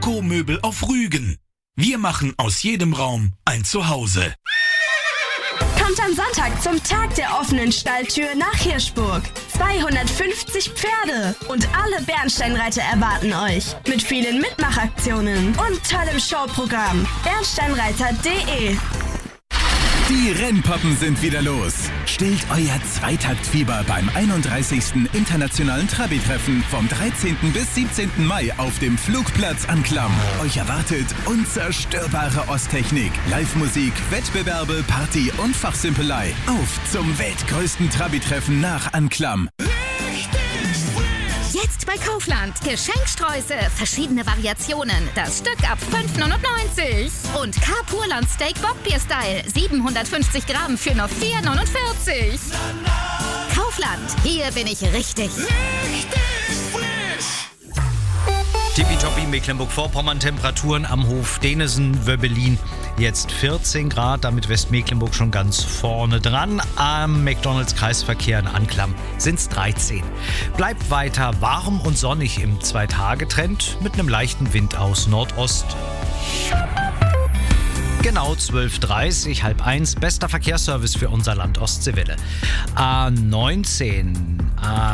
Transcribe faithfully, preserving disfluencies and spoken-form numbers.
Deco-Möbel auf Rügen. Wir machen aus jedem Raum ein Zuhause. Kommt am Sonntag zum Tag der offenen Stalltür nach Hirschburg. zweihundertfünfzig Pferde und alle Bernsteinreiter erwarten euch. Mit vielen Mitmachaktionen und tollem Showprogramm. bernsteinreiter punkt de. Die Rennpoppen sind wieder los. Stillt euer Zweitaktfieber beim einunddreißigsten Internationalen Trabi-Treffen vom dreizehnten bis siebzehnten Mai auf dem Flugplatz Anklam. Euch erwartet unzerstörbare Osttechnik, Live-Musik, Wettbewerbe, Party und Fachsimpelei. Auf zum weltgrößten Trabi-Treffen nach Anklam. Jetzt bei Kaufland. Geschenksträuße, verschiedene Variationen. Das Stück ab fünf neunundneunzig. Und Carpurland Steak Bockbier-Style. siebenhundertfünfzig Gramm für nur vier neunundvierzig. Kaufland. Hier bin ich richtig. Richtig frisch. Tippitoppi Mecklenburg-Vorpommern, Temperaturen am Hof Denesen, Wöbbelin. Jetzt vierzehn Grad, damit Westmecklenburg schon ganz vorne dran. Am McDonalds-Kreisverkehr in Anklam sind es dreizehn. Bleibt weiter warm und sonnig im Zwei-Tage-Trend mit einem leichten Wind aus Nordost. Genau zwölf Uhr dreißig, halb eins, bester Verkehrsservice für unser Land Ostseewelle. A neunzehn, A